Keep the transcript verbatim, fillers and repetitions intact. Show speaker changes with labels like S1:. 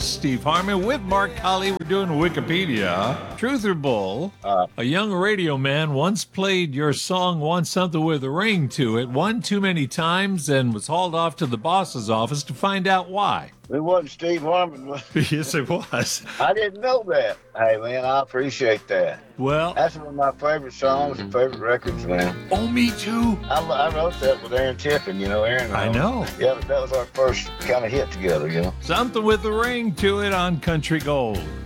S1: Steve Harmon with Mark Colley. We're doing Wikipedia. Truth or Bull?
S2: Uh,
S1: A young radio man once played your song Want Something with a Ring to It one too many times and was hauled off to the boss's office to find out why.
S2: it wasn't Steve Harmon.
S1: Yes, it was.
S2: I didn't know that. Hey, man, I appreciate that.
S1: Well,
S2: That's one of my favorite songs and favorite records, man.
S1: oh, me too.
S2: I, I wrote that with Aaron Tippin, you know, Aaron. and
S1: I know.
S2: Yeah, that was our first kind of hit together, you know.
S1: Something with a ring to it on Country Gold.